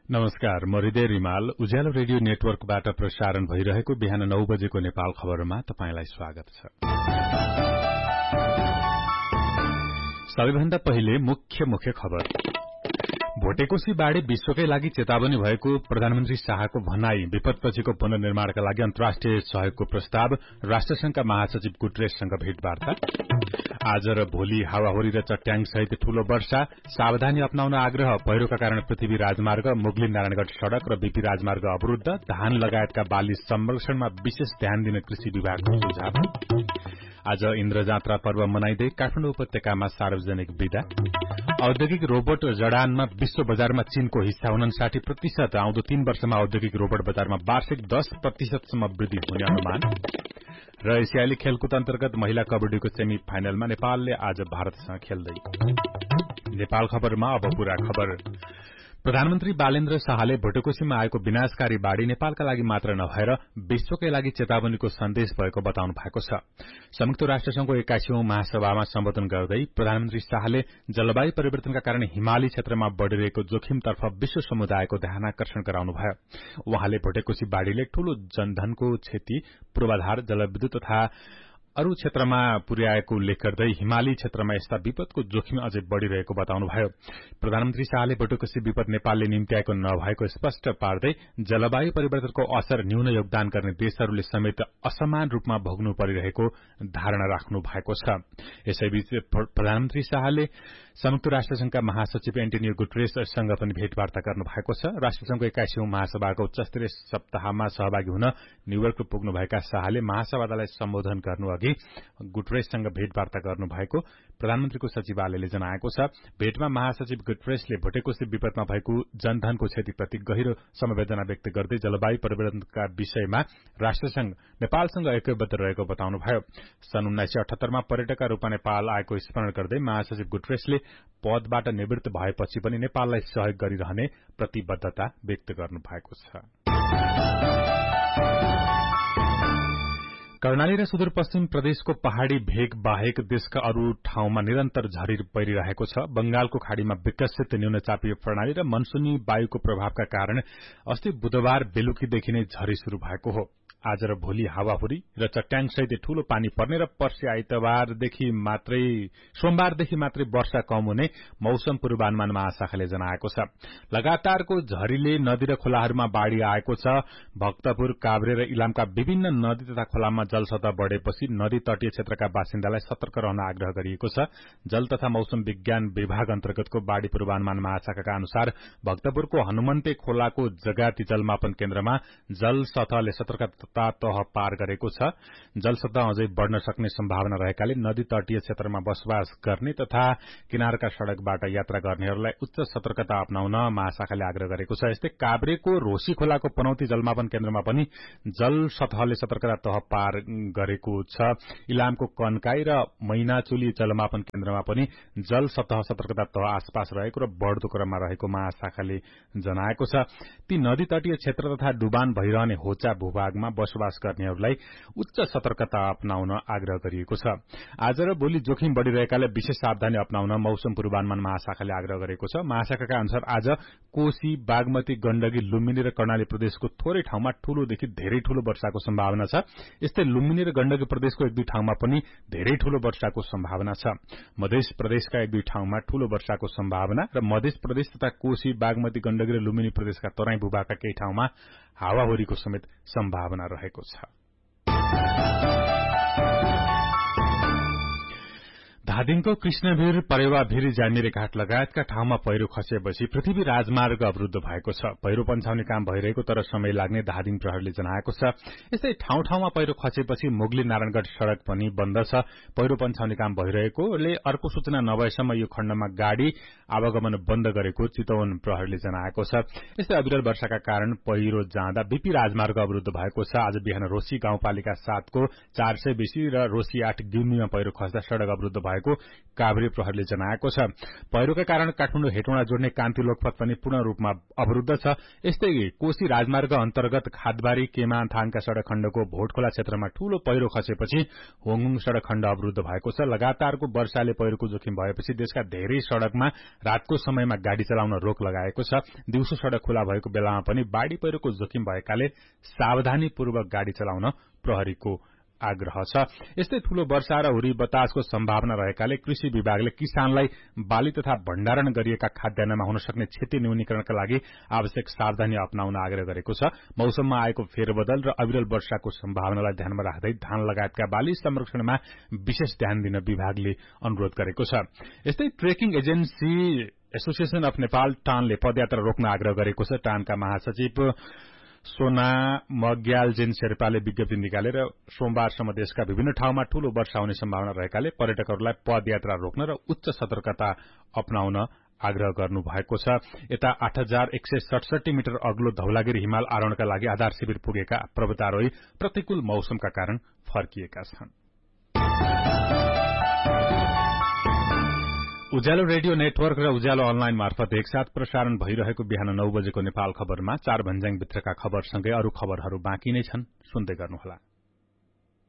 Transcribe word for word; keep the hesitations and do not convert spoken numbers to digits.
नमस्कार, म हृदय रिमाल। उज्यालो रेडियो नेटवर्कबाट प्रसारण भइरहेको बिहान नौ बजेको नेपाल खबरमा तपाईंलाई स्वागत छ। सबैभन्दा पहिले मुख्य मुख्य खबर। भोटेकोशी बाढ़ी विश्वकै लागि चेतावनी भएको प्रधानमन्त्री शाहको भनाई। विपदपछिको पुनर्निर्माणका लागि अन्तर्राष्ट्रिय सहयोगको प्रस्ताव। राष्ट्रसंघका महासचिव गुटरेससँग भेटवार्ता। आज र भोलि हावाहुरी र चट्याङ सहित ठूलो वर्षा, सावधानी अपनाउन आग्रह। पहिरोका कारण पृथ्वी राजमार्ग, मुगलिन नारायणगढ़ सड़क र बीपी राजमार्ग अवरूद्ध। धान लगायतका बाली संरक्षणमा विशेष ध्यान दिन कृषि विभागको सुझाव। आज इन्द्रजात्रा पर्व मनाइँदै काठमाडौँ उपत्यकामा सार्वजनिक विदा। औद्योगिक रोबोट जडानमा विश्व बजारमा चीनको हिस्सा उनसाठी प्रतिशत। आउँदो तीन वर्षमा औद्योगिक रोबोट बजारमा वार्षिक दस प्रतिशतसम्म वृद्धि हुने अनुमान। र एसियाली खेलकुद अन्तर्गत महिला कबड्डीको सेमी फाइनलमा नेपालले आज भारतसँग खेल्दै। नेपाल खबरमा अब पूरा खबर। प्रधानमन्त्री बालेन्द्र शाहले भोटेकोशीमा आएको विनाशकारी बाढ़ी नेपालका लागि मात्र नभएर विश्वकै लागि चेतावनीको सन्देश भएको बताउनु भएको छ। संयुक्त राष्ट्रसंघको एक्काइसौं महासभामा सम्बोधन गर्दै प्रधानमन्त्री शाहले जलवायु परिवर्तनका कारण हिमाली क्षेत्रमा बढ़िरहेको जोखिमतर्फ विश्व समुदायको ध्यानाकर्षण गराउनुभयो। उहाँले भोटेकोशी बाढ़ीले ठूलो जनधनको क्षति, पूर्वाधार, जलविद्युत तथा अरू क्षेत्रमा पुर्याएको उल्लेख गर्दै हिमाली क्षेत्रमा यस्ता विपदको जोखिम अझै बढ़िरहेको बताउनुभयो। प्रधानमन्त्री शाहले भोटेकोशी विपद नेपालले निम्त्याएको नभएको स्पष्ट पार्दै जलवायु परिवर्तनको असर न्यून योगदान गर्ने देशहरूले समेत असमान रूपमा भोग्नु परिरहेको धारणा राख्नु भएको छ। यसैबीच प्रधानमन्त्री शाहले संयुक्त राष्ट्रसंघका महासचिव एन्टोनियो गुटरेससँग पनि भेटवार्ता गर्नु भएको छ। राष्ट्रसंघको एक्काइसौं महासभाको उच्चस्तरीय सप्ताहमा सहभागी हुन न्यूयोर्क पुग्नुभएका शाहले महासभालाई सम्बोधन गर्नु अघि गुटरेससँग भेटवार्ता गर्नुभएको प्रधानमन्त्रीको सचिवालयले जनाएको छ। भेटमा महासचिव गुटरेसले भोटेकोशी विपदमा भएको जनधनको क्षतिप्रति गहिरो समवेदना व्यक्त गर्दै जलवायु परिवर्तनका विषयमा राष्ट्रसंघ नेपालसँग ऐक्यबद्ध रहेको बताउनुभयो। सन् उन्नाइस सय अठहत्तरमा पर्यटकका रूपमा नेपाल आएको स्मरण गर्दै महासचिव गुटरेसले पदबाट निवृत्त भएपछि पनि नेपाललाई सहयोग गरिरहने प्रतिबद्धता व्यक्त गर्नुभएको छ। कर्णाली र सुदूरपश्चिम प्रदेशको पहाड़ी भेग बाहेक देशका अरू ठाउँमा निरन्तर झरी परिरहेको छ। बंगालको खाड़ीमा विकसित न्यूनचापीय प्रणाली र मनसूनी वायुको प्रभावका कारण अस्ति बुधबार बेलुकीदेखि नै झरी शुरू भएको हो। आज र भोलि हावाहुरी र चट्याङ सहित ठूलो पानी पर्ने र पर्सि आइतबारदेखि मात्रै सोमबारदेखि मात्रै वर्षा कम हुने मौसम पूर्वानुमान महाशाखाले जनाएको छ। लगातारको झरीले नदी र खोलाहरूमा बाढ़ी आएको छ। भक्तपुर, काभ्रे र इलामका विभिन्न नदी तथा खोलामा जलसतह बढ़ेपछि नदी तटीय क्षेत्रका बासिन्दालाई सतर्क रहन आग्रह गरिएको छ। जल तथा मौसम विज्ञान विभाग अन्तर्गतको बाढ़ी पूर्वानुमान महाशाखाका अनुसार भक्तपुरको हनुमन्ते खोलाको जगाती जलमापन केन्द्रमा जल सतहले सतर्कता तह पार गरेको छ। जलसतह अझै बढ़न सक्ने सम्भावना रहेकाले नदी तटीय क्षेत्रमा बसोबास गर्ने तथा किनारका सड़कबाट यात्रा गर्नेहरूलाई उच्च सतर्कता अपनाउन महाशाखाले आग्रह गरेको छ। यस्तै काभ्रेको रोशी खोलाको पनौती जलमापन केन्द्रमा पनि जल सतहले सतर्कता तह पार गरेको छ। इलामको कन्काई र मैनाचुली जलमापन केन्द्रमा पनि जल सतह सतर्कता तह आसपास रहेको र बढ़दो क्रममा रहेको महाशाखाले जनाएको छ। ती नदी तटीय क्षेत्र तथा डुबान भइरहने होचा भूभागमा बसोबास गर्नेहरूलाई उच्च सतर्कता अपनाउन आग्रह गरिएको छ। आज र भोलि जोखिम बढ़िरहेकाले विशेष सावधानी अपनाउन मौसम पूर्वानुमान महाशाखाले आग्रह गरेको छ। महाशाखाका अनुसार आज कोशी, बागमती, गण्डकी, लुम्बिनी र कर्णाली प्रदेशको थोरै ठाउँमा ठूलोदेखि धेरै ठूलो वर्षाको सम्भावना छ। यस्तै लुम्बिनी र गण्डकी प्रदेशको एक दुई ठाउँमा पनि धेरै ठूलो वर्षाको सम्भावना छ। मध्य प्रदेशका एक दुई ठाउँमा ठूलो वर्षाको सम्भावना र मध्य प्रदेश तथा कोशी, बागमती, गण्डकी र लुम्बिनी प्रदेशका तराई भूभागका केही ठाउँमा हावाहुरीको समेत सम्भावना रहेको छ। धादिङको कृष्णभिर, परेवाभिर, ज्यामिरे घाट लगायतका ठाउँमा पहिरो खसेपछि पृथ्वी राजमार्ग अवरूद्ध भएको छ। पहिरो पन्छाउने काम भइरहेको तर समय लाग्ने धादिङ प्रहरीले जनाएको छ। यस्तै ठाउँ ठाउँमा पहिरो खसेपछि मुगलिन नारायणगढ़ सड़क पनि बन्द छ। पहिरो पन्छाउने काम भइरहेकोले अर्को सूचना नभएसम्म यो खण्डमा गाड़ी आवागमन बन्द गरेको चितवन प्रहरीले जनाएको छ। यस्तै अविरल वर्षाका कारण पहिरो जाँदा बीपी राजमार्ग अवरूद्ध भएको छ। आज बिहान रोशी गाउँपालिका सातको चार सय बेसी र रोशी आठ गिम्नीमा पहिरो खस्दा सड़क अवरूद्ध भएको भएको काभ्रे प्रहरीले जनाएको छ। पहिरोका कारण काठमाडौँ हेटौँडा जोड्ने कान्ति लोकपथ पनि पूर्ण रूपमा अवरुद्ध छ। यस्तै कोशी राजमार्ग अन्तर्गत खादबारी केमाथाङका सड़क खण्डको भोटखोला क्षेत्रमा ठूलो पहिरो खसेपछि होङहुङ सड़क खण्ड अवरुद्ध भएको छ। लगातारको वर्षाले पहिरोको जोखिम भएपछि देशका धेरै सड़कमा रातको समयमा गाड़ी चलाउन रोक लगाएको छ। दिउँसो सड़क खुला भएको बेलामा पनि बाढ़ी पहिरोको जोखिम भएकाले सावधानीपूर्वक गाड़ी चलाउन प्रहरीको आग्रह छ। यस्तै ठूलो वर्षा र हुरी बतासको सम्भावना रहेकाले कृषि विभागले किसानलाई बाली तथा भण्डारण गरिएका खाद्यान्नमा हुन सक्ने क्षति न्यूनीकरणका लागि आवश्यक सावधानी अपनाउन आग्रह गरेको छ। मौसममा आएको फेरबदल र अविरल वर्षाको सम्भावनालाई ध्यानमा राख्दै धान लगायतका बाली संरक्षणमा विशेष ध्यान दिन विभागले अनुरोध गरेको छ। यस्तै trekking agency association of Nepal टानले पदयात्रा रोक्न आग्रह गरेको छ। टानका महासचिव सोना मग्यालजेन शेर्पाले विज्ञप्ति निकालेर सोमबारसम्म देशका विभिन्न ठाउँमा ठूलो वर्षा हुने सम्भावना रहेकाले पर्यटकहरूलाई पदयात्रा रोक्न र उच्च सतर्कता अपनाउन आग्रह गर्नु भएको छ। यता आठ हजार एक सय सडसठी मिटर अग्लो धौलागिरी हिमाल आरोहणका लागि आधार शिविर पुगेका पर्वतारोही प्रतिकूल मौसमका कारण फर्किएका छन्। उज्यालो रेडियो नेटवर्क र उज्यालो अनलाइन मार्फत एकसाथ प्रसारण भइरहेको बिहान नौ बजेको नेपाल खबरमा चार भन्ज्याङ भित्रका खबरसँगै अरू खबरहरू बाँकी नै छन्, सुन्दै गर्नुहोला।